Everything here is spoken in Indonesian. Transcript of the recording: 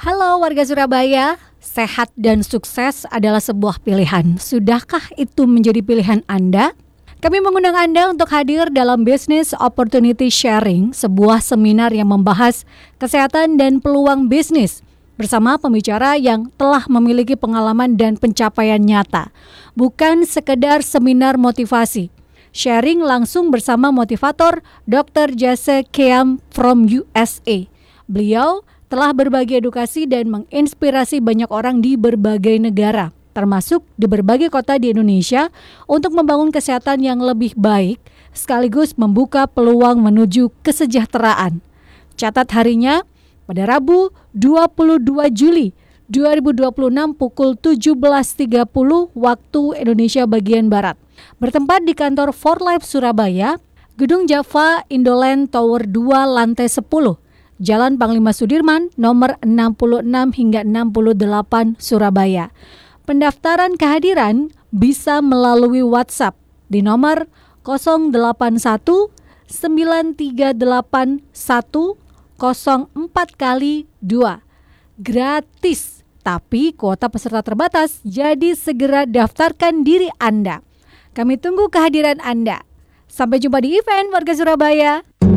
Halo warga Surabaya, sehat dan sukses adalah sebuah pilihan. Sudahkah itu menjadi pilihan Anda? Kami mengundang Anda untuk hadir dalam Business Opportunity Sharing, sebuah seminar yang membahas kesehatan dan peluang bisnis bersama pembicara yang telah memiliki pengalaman dan pencapaian nyata. Bukan sekedar seminar motivasi. Sharing langsung bersama motivator Dr. Jesse Keam from USA. Beliau telah berbagi edukasi dan menginspirasi banyak orang di berbagai negara, termasuk di berbagai kota di Indonesia untuk membangun kesehatan yang lebih baik, sekaligus membuka peluang menuju kesejahteraan. Catat harinya pada Rabu 22 Juli 2026 pukul 17.30 waktu Indonesia bagian Barat. Bertempat di kantor For Life Surabaya, Gedung Java Indoland Tower 2 lantai 10. Jalan Panglima Sudirman nomor 66 hingga 68 Surabaya. Pendaftaran kehadiran bisa melalui WhatsApp di nomor 081 9381 04 kali 2. Gratis, tapi kuota peserta terbatas, jadi segera daftarkan diri Anda. Kami tunggu kehadiran Anda. Sampai jumpa di event warga Surabaya.